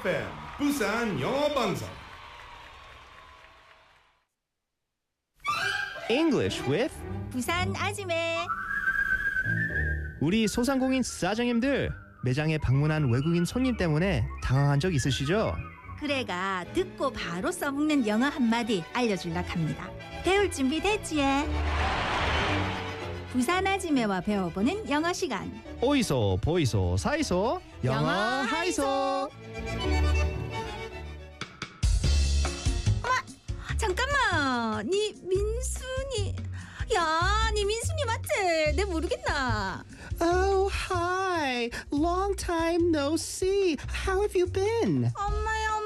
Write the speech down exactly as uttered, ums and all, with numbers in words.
에프엠 부산 영어 방송. English with 부산 아지매. 우리 소상공인 사장님들 매장에 방문한 외국인 손님 때문에 당황한 적 있으시죠? 그래가 듣고 바로 써먹는 영어 한마디 알려줄라 합니다. 배울 준비 됐지? 부산 아지매와 배워보는 영어 시간. 오이소 보이소 사이소 영어, 영어 하이소. 잠깐만, 니 민순이. 야, 니 민순이 맞지? 내 모르겠나? Oh, hi. Long time no see. How have you been? 엄마야,